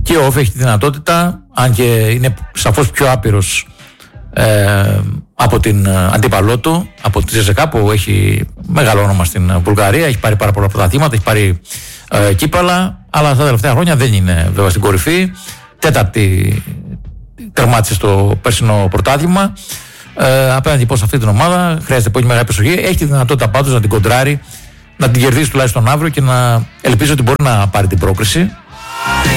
Και ο Όφη έχει τη δυνατότητα, αν και είναι σαφώς πιο άπειρος από την αντίπαλό του, από τη ΖΕΣΚΑ που έχει μεγάλο όνομα στην Βουλγαρία, έχει πάρει πάρα πολλά πρωταθλήματα, έχει πάρει κύπελα, αλλά στα τελευταία χρόνια δεν είναι βέβαια στην κορυφή. Τέταρτη τερμάτισε στο περσινό πρωτάθλημα. Απέναντι σε αυτή την ομάδα χρειάζεται πολύ μεγάλη προσοχή. Έχει τη δυνατότητα πάντως να την κοντράρει, να την κερδίσει τουλάχιστον αύριο και να ελπίζω ότι μπορεί να πάρει την πρόκριση.